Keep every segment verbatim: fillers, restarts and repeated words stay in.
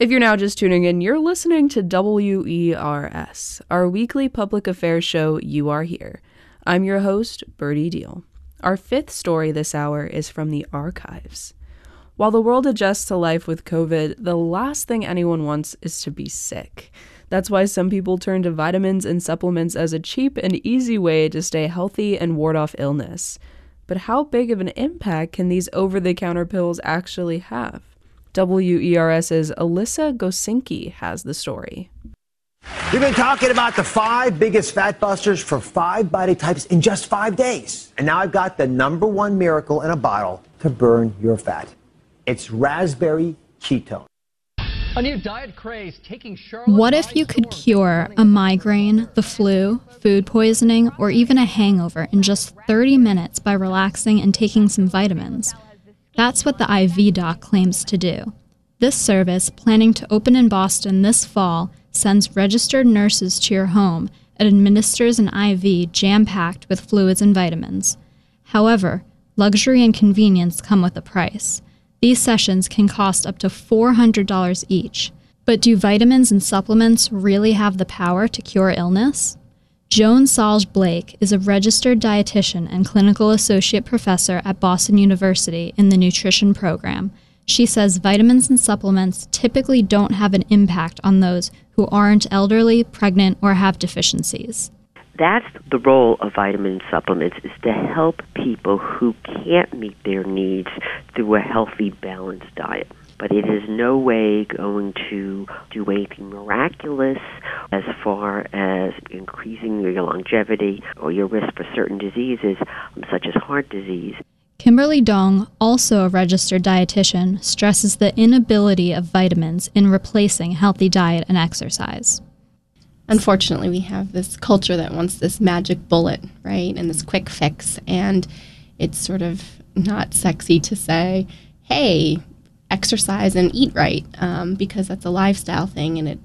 If you're now just tuning in, you're listening to W E R S, our weekly public affairs show, You Are Here. I'm your host, Birdie Deal. Our fifth story this hour is from the archives. While the world adjusts to life with COVID, the last thing anyone wants is to be sick. That's why some people turn to vitamins and supplements as a cheap and easy way to stay healthy and ward off illness. But how big of an impact can these over-the-counter pills actually have? WERS's Alyssa Gosinski has the story. We've been talking about the five biggest fat busters for five body types in just five days. And now I've got the number one miracle in a bottle to burn your fat. It's raspberry ketone. A new diet craze taking Charlotte. What if you could cure a migraine, the flu, food poisoning, or even a hangover in just thirty minutes by relaxing and taking some vitamins? That's what the I V Doc claims to do. This service, planning to open in Boston this fall, sends registered nurses to your home and administers an I V jam-packed with fluids and vitamins. However, luxury and convenience come with a price. These sessions can cost up to four hundred dollars each. But do vitamins and supplements really have the power to cure illness? Joan Salge-Blake is a registered dietitian and clinical associate professor at Boston University in the nutrition program. She says vitamins and supplements typically don't have an impact on those who aren't elderly, pregnant, or have deficiencies. That's the role of vitamin supplements, is to help people who can't meet their needs through a healthy, balanced diet. But it is no way going to do anything miraculous as far as increasing your longevity or your risk for certain diseases, such as heart disease. Kimberly Dong, also a registered dietitian, stresses the inability of vitamins in replacing healthy diet and exercise. Unfortunately, we have this culture that wants this magic bullet, right, and this quick fix, and it's sort of not sexy to say, hey, exercise and eat right, um, because that's a lifestyle thing, and it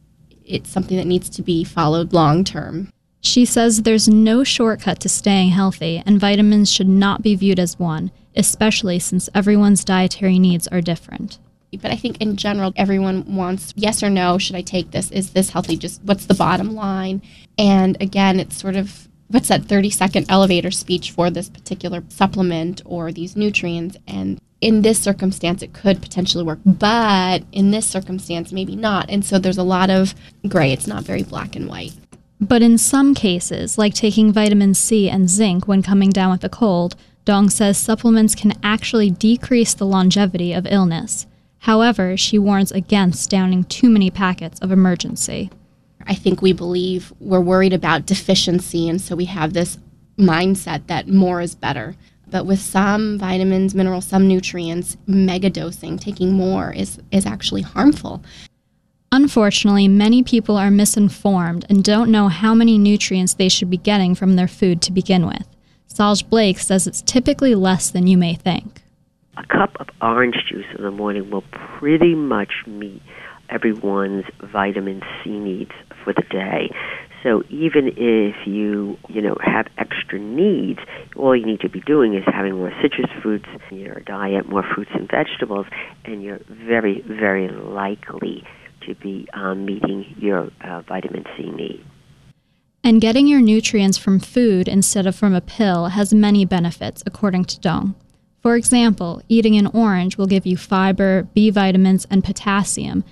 it's something that needs to be followed long term. She says there's no shortcut to staying healthy, and vitamins should not be viewed as one, especially since everyone's dietary needs are different. But I think in general, everyone wants yes or no, should I take this? Is this healthy? Just what's the bottom line? And again, it's sort of, what's that thirty-second elevator speech for this particular supplement or these nutrients? And in this circumstance, it could potentially work, but in this circumstance, maybe not. And so there's a lot of gray. It's not very black and white. But in some cases, like taking vitamin C and zinc when coming down with a cold, Dong says supplements can actually decrease the longevity of illness. However, she warns against downing too many packets of Emergen-C. I think we believe we're worried about deficiency, and so we have this mindset that more is better. But with some vitamins, minerals, some nutrients, mega dosing, taking more is, is actually harmful. Unfortunately, many people are misinformed and don't know how many nutrients they should be getting from their food to begin with. Salge-Blake says it's typically less than you may think. A cup of orange juice in the morning will pretty much meet everyone's vitamin C needs for the day. So even if you, you know, have extra needs, all you need to be doing is having more citrus fruits in your diet, more fruits and vegetables, and you're very, very likely to be um, meeting your uh, vitamin C need. And getting your nutrients from food instead of from a pill has many benefits, according to Dong. For example, eating an orange will give you fiber, B vitamins, and potassium